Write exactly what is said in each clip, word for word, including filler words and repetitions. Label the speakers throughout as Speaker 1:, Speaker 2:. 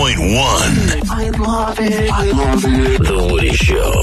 Speaker 1: point one. I love it. I love it. The Woody Show.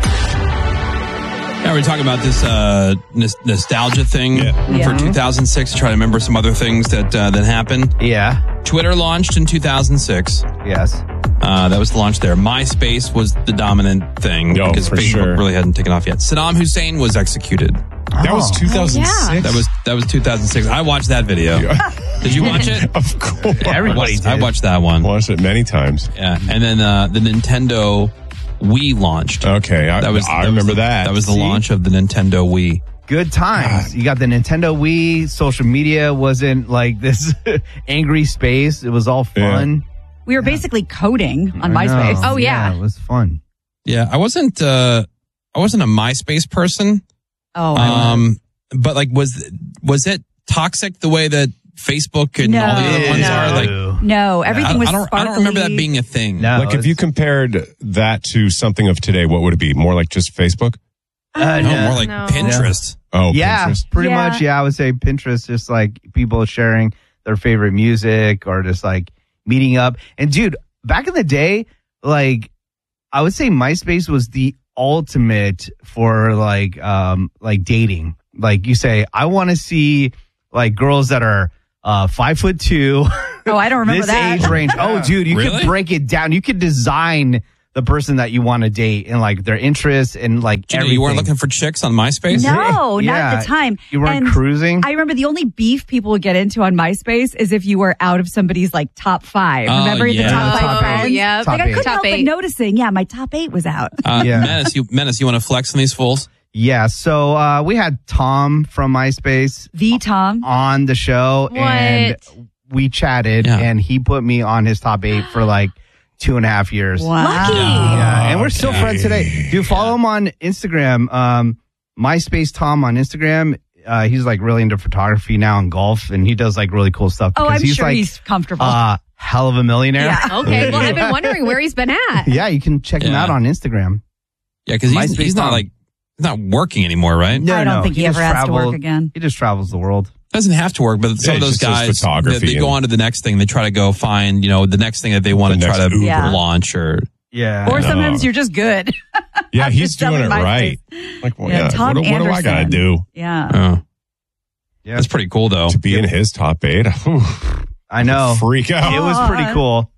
Speaker 2: Yeah, we're talking about this uh, n- nostalgia thing
Speaker 3: Yeah.
Speaker 2: for
Speaker 4: Yeah.
Speaker 2: two thousand six. Try to remember some other things that uh, that happened.
Speaker 3: Yeah.
Speaker 2: Twitter launched in two thousand six.
Speaker 3: Yes.
Speaker 2: Uh, that was the launch there. MySpace was the dominant thing
Speaker 5: Oh,
Speaker 2: because
Speaker 5: for
Speaker 2: Facebook
Speaker 5: sure.
Speaker 2: really hadn't taken off yet. Saddam Hussein was executed.
Speaker 5: That was two thousand six.
Speaker 4: Oh, yeah.
Speaker 2: That was that was two thousand six. I watched that video. Did you watch it?
Speaker 5: Of course.
Speaker 3: Everybody
Speaker 2: I
Speaker 3: did.
Speaker 2: watched, I watched that one.
Speaker 5: Watched it many times.
Speaker 2: Yeah, and then uh, the Nintendo Wii launched.
Speaker 5: Okay, I,
Speaker 2: That was
Speaker 5: I
Speaker 2: that
Speaker 5: remember
Speaker 2: was the,
Speaker 5: that.
Speaker 2: That was the
Speaker 3: See?
Speaker 2: launch of the Nintendo Wii.
Speaker 3: Good times. You got the Nintendo Wii. Social media wasn't like this angry space. It was all fun.
Speaker 4: We were basically coding on
Speaker 3: I know.
Speaker 4: MySpace.
Speaker 6: Oh, yeah.
Speaker 3: It was fun.
Speaker 2: Yeah, I wasn't. Uh, I wasn't a MySpace person.
Speaker 4: Oh,
Speaker 2: Um, but like, was was it toxic the way that Facebook and
Speaker 4: No.
Speaker 2: all the other ones
Speaker 4: No.
Speaker 2: are? Like,
Speaker 4: no,
Speaker 2: I,
Speaker 4: everything was
Speaker 2: I don't. I don't remember that being a thing.
Speaker 3: No.
Speaker 5: Like, if you
Speaker 3: it's-
Speaker 5: compared that to something of today, what would it be? More like just Facebook?
Speaker 3: Uh,
Speaker 2: No,
Speaker 3: no.
Speaker 2: more like
Speaker 6: No.
Speaker 2: Pinterest.
Speaker 5: Oh,
Speaker 3: Yeah,
Speaker 5: Pinterest.
Speaker 3: pretty
Speaker 4: Yeah.
Speaker 3: much. Yeah, I would say Pinterest, just like people sharing their favorite music or just like meeting up. And dude, back in the day, like I would say MySpace was the ultimate for like um like dating. Like you say, I want to see like girls that are uh five foot two.
Speaker 4: Oh, I don't remember
Speaker 3: this
Speaker 4: that.
Speaker 3: age range. Oh, dude, you
Speaker 2: Really?
Speaker 3: could break it down. You could design the person that you want to date and like their interests and like
Speaker 2: You, know,
Speaker 3: everything.
Speaker 2: you weren't looking for chicks on MySpace?
Speaker 4: No,
Speaker 3: Yeah.
Speaker 4: not at the time.
Speaker 3: You weren't
Speaker 4: And
Speaker 3: cruising.
Speaker 4: I remember the only beef people would get into on MySpace is if you were out of somebody's like top five.
Speaker 2: Oh,
Speaker 4: Remember
Speaker 2: yeah.
Speaker 4: the top
Speaker 3: Oh,
Speaker 4: five
Speaker 3: top
Speaker 4: friends?
Speaker 6: eight. Yeah.
Speaker 3: Top
Speaker 4: Like I
Speaker 3: eight.
Speaker 4: couldn't
Speaker 6: Top
Speaker 4: help but
Speaker 6: eight.
Speaker 4: noticing. Yeah, my top eight was out.
Speaker 2: Uh,
Speaker 3: Yeah.
Speaker 2: Menace, you Menace, you want to flex on these fools?
Speaker 3: Yeah, so uh, we had Tom from MySpace
Speaker 4: The Tom.
Speaker 3: on the show,
Speaker 6: What?
Speaker 3: and we chatted,
Speaker 2: Yeah.
Speaker 3: and he put me on his top eight for like two and a half years.
Speaker 4: Wow.
Speaker 6: Lucky.
Speaker 3: Yeah, and we're still
Speaker 5: Okay.
Speaker 3: friends today. Dude, follow him on Instagram. Um, MySpace Tom on Instagram. Uh, he's like really into photography now and golf, and he does like really cool stuff.
Speaker 4: Oh,
Speaker 3: because
Speaker 4: I'm
Speaker 3: he's
Speaker 4: sure
Speaker 3: like,
Speaker 4: he's comfortable.
Speaker 3: uh, hell of a millionaire.
Speaker 4: Yeah.
Speaker 6: Okay, well, I've been wondering where he's been at.
Speaker 3: Yeah, you can check him
Speaker 2: Yeah.
Speaker 3: out on Instagram.
Speaker 2: Yeah, because he's,
Speaker 3: MySpace
Speaker 2: he's not
Speaker 3: Tom.
Speaker 2: like he's not working anymore, right?
Speaker 3: No,
Speaker 4: I don't
Speaker 3: no,
Speaker 4: think he,
Speaker 3: just
Speaker 4: ever has to work
Speaker 3: traveled-
Speaker 4: again.
Speaker 3: He just travels the world.
Speaker 2: Doesn't have to work, but some
Speaker 5: Yeah,
Speaker 2: of
Speaker 5: he
Speaker 2: those
Speaker 5: just does
Speaker 2: guys,
Speaker 5: photography
Speaker 2: they, they go
Speaker 5: and-
Speaker 2: on to the next thing. They try to go find, you know, the next thing that they want
Speaker 5: The
Speaker 2: to try
Speaker 5: next
Speaker 2: to
Speaker 5: Uber.
Speaker 4: Yeah.
Speaker 2: launch or.
Speaker 3: Yeah.
Speaker 4: Or
Speaker 5: Yeah.
Speaker 4: sometimes you're just good.
Speaker 5: Yeah, he's
Speaker 4: Just selling
Speaker 5: doing it
Speaker 4: MySpace.
Speaker 5: right. Like, well,
Speaker 4: Yeah,
Speaker 5: yeah,
Speaker 4: Tom
Speaker 5: what, do- what do I got to
Speaker 4: Anderson.
Speaker 5: do
Speaker 4: Yeah.
Speaker 2: Oh,
Speaker 3: Yeah.
Speaker 2: that's pretty cool, though.
Speaker 5: to be in his top eight? Whew,
Speaker 3: I know.
Speaker 5: freak out.
Speaker 3: It was pretty cool.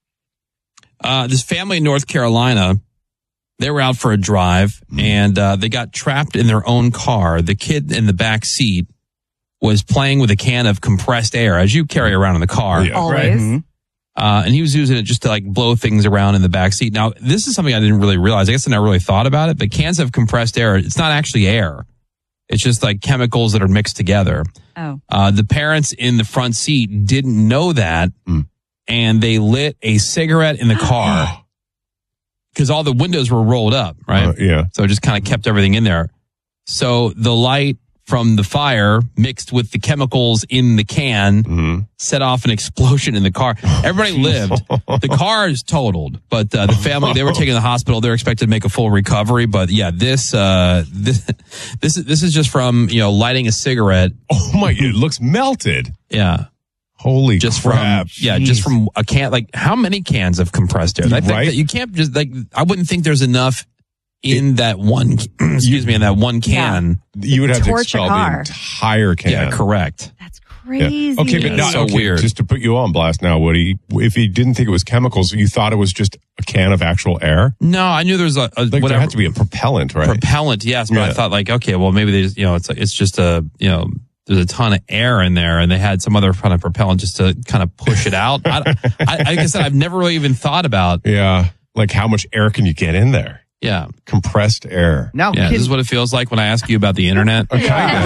Speaker 2: Uh, this family in North Carolina, they were out for a drive and uh, they got trapped in their own car. The kid in the back seat was playing with a can of compressed air, as you carry around in the car.
Speaker 5: Yeah.
Speaker 4: Always.
Speaker 3: Mhm.
Speaker 2: Uh, and he was using it just to like blow things around in the back seat. Now, this is something I didn't really realize. I guess I never really thought about it, but cans of compressed air, it's not actually air. It's just like chemicals that are mixed together.
Speaker 4: Oh.
Speaker 2: Uh, the parents in the front seat didn't know that,
Speaker 5: Mm.
Speaker 2: and they lit a cigarette in the car because all the windows were rolled up, right?
Speaker 5: Uh, yeah.
Speaker 2: So it just kind of kept everything in there. So the light from the fire mixed with the chemicals in the can
Speaker 5: Mhm.
Speaker 2: set off an explosion in the car. Everybody lived. The car is totaled, but uh, the family, they were taken to the hospital. They're expected to make a full recovery. But yeah, this, uh, this, this is, this is just from, you know, lighting a cigarette.
Speaker 5: Oh my! It looks melted.
Speaker 2: Yeah.
Speaker 5: Holy
Speaker 2: Just
Speaker 5: crap!
Speaker 2: from, yeah, just from a can, like how many cans of compressed air? I think
Speaker 5: Right.
Speaker 2: that you can't just like, I wouldn't think there's enough in that one, excuse me, in that one can.
Speaker 5: You would have to
Speaker 4: Torch a
Speaker 5: expel the
Speaker 4: car.
Speaker 5: entire can.
Speaker 2: Yeah, correct.
Speaker 4: That's
Speaker 5: Yeah.
Speaker 4: crazy.
Speaker 5: Okay, but
Speaker 2: Yeah,
Speaker 5: not
Speaker 2: so
Speaker 5: okay,
Speaker 2: weird.
Speaker 5: Just to put you on blast now, Woody. If you didn't think it was chemicals, you thought it was just a can of actual air.
Speaker 2: No, I knew there was a, a
Speaker 5: Like there
Speaker 2: whatever
Speaker 5: had to be a propellant, right?
Speaker 2: propellant. Yes, but I
Speaker 5: Yeah.
Speaker 2: thought like, okay, well maybe they just, you know, it's it's just a, you know, there's a ton of air in there, and they had some other kind of propellant just to kind of push it out. I, I, like I said, I've never really even thought about.
Speaker 5: yeah. Like how much air can you get in there?
Speaker 2: Yeah,
Speaker 5: Compressed air.
Speaker 3: Now,
Speaker 2: yeah.
Speaker 3: kid-
Speaker 2: This is what it feels like when I ask you about the internet.
Speaker 5: Okay.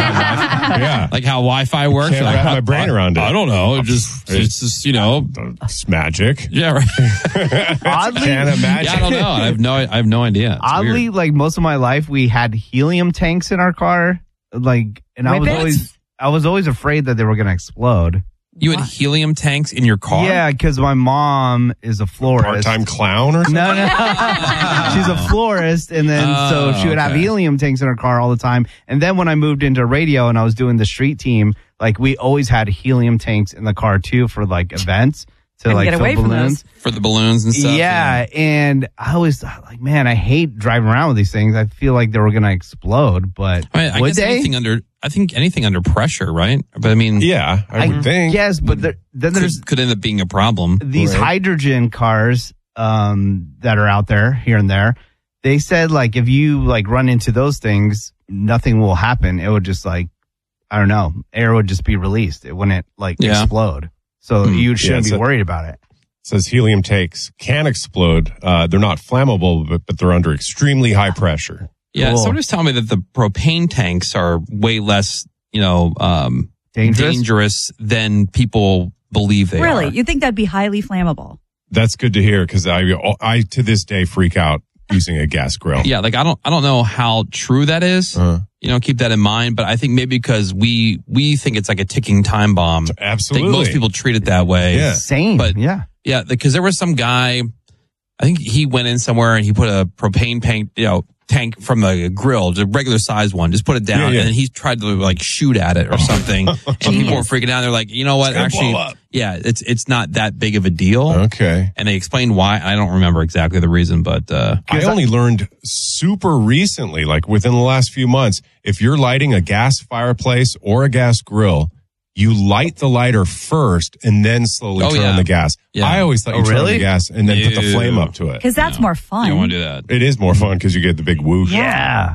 Speaker 5: yeah.
Speaker 2: Like how Wi-Fi works.
Speaker 5: Can't
Speaker 2: You're like,
Speaker 5: wrap my
Speaker 2: I-
Speaker 5: brain
Speaker 2: I-
Speaker 5: around it.
Speaker 2: I don't know. It just it's just you know.
Speaker 5: It's magic.
Speaker 2: Yeah, right.
Speaker 3: oddly,
Speaker 5: Can't imagine.
Speaker 2: Yeah, I don't know. I have no. I have no idea. It's
Speaker 3: oddly,
Speaker 2: weird.
Speaker 3: like most of my life, we had helium tanks in our car. Like, and I was
Speaker 4: Whippets?
Speaker 3: always, I was always afraid that they were going to explode.
Speaker 2: You had helium tanks in your car.
Speaker 3: Yeah, because my mom is a florist.
Speaker 5: Part-time clown or something?
Speaker 3: No, no. She's a florist, and then
Speaker 2: Oh,
Speaker 3: so she would have
Speaker 2: okay.
Speaker 3: helium tanks in her car all the time. And then when I moved into radio and I was doing the street team, like we always had helium tanks in the car too for like events. to
Speaker 4: And
Speaker 3: like
Speaker 4: get
Speaker 3: fill
Speaker 4: away from
Speaker 3: balloons.
Speaker 4: those.
Speaker 2: For the balloons and stuff.
Speaker 3: Yeah, and I always thought, like, man, I hate driving around with these things. I feel like they were going to explode, but
Speaker 2: I, mean, I
Speaker 3: would
Speaker 2: guess
Speaker 3: they?
Speaker 2: anything under, I think anything under pressure, right? But I mean,
Speaker 5: Yeah, I,
Speaker 3: I
Speaker 5: would think.
Speaker 3: Yes, but there, then
Speaker 2: could,
Speaker 3: there's
Speaker 2: could end up being a problem.
Speaker 3: these
Speaker 5: Right.
Speaker 3: hydrogen cars um, that are out there here and there. They said, like, if you like run into those things, nothing will happen. It would just like, I don't know, air would just be released. It wouldn't like
Speaker 2: Yeah.
Speaker 3: explode. So
Speaker 2: Hmm.
Speaker 3: you shouldn't
Speaker 5: Yeah,
Speaker 3: be
Speaker 5: so-
Speaker 3: worried about it.
Speaker 5: Says helium tanks can explode. Uh, they're not flammable, but, but they're under extremely high pressure.
Speaker 2: Yeah,
Speaker 3: Cool.
Speaker 2: someone was telling me that the propane tanks are way less, you know, um,
Speaker 3: Dangerous?
Speaker 2: dangerous than people believe they
Speaker 4: Really?
Speaker 2: are.
Speaker 4: You think that'd be highly flammable?
Speaker 5: That's good to hear because I, I to this day freak out using a gas grill.
Speaker 2: Yeah, like I don't, I don't know how true that is.
Speaker 5: Uh,
Speaker 2: You know, keep that in mind. But I think maybe because we we think it's like a ticking time bomb. I
Speaker 5: absolutely.
Speaker 2: think most people treat it that way.
Speaker 5: Yeah.
Speaker 3: Same.
Speaker 2: But-
Speaker 3: yeah.
Speaker 2: Yeah, because there was some guy, I think he went in somewhere and he put a propane tank, you know, tank from a grill, just a regular size one, just put it down,
Speaker 5: Yeah, yeah.
Speaker 2: and then he tried to like shoot at it or something, and people were freaking out. They're like, you know what?
Speaker 5: It's gonna
Speaker 2: Actually,
Speaker 5: blow up.
Speaker 2: yeah, it's it's not that big of a deal.
Speaker 5: Okay.
Speaker 2: And they explained why. I don't remember exactly the reason, but uh,
Speaker 5: I only learned super recently, like within the last few months, if you're lighting a gas fireplace or a gas grill, you light the lighter first and then slowly
Speaker 2: Oh,
Speaker 5: turn
Speaker 2: yeah.
Speaker 5: on the gas.
Speaker 2: Yeah.
Speaker 5: I always thought
Speaker 3: Oh,
Speaker 5: you turn on
Speaker 3: really?
Speaker 5: the gas and then put the
Speaker 2: Ew.
Speaker 5: flame up to it.
Speaker 4: Because that's
Speaker 2: No.
Speaker 4: more fun.
Speaker 2: you don't want to do that.
Speaker 5: It is more fun because you get the big whoosh.
Speaker 3: Yeah.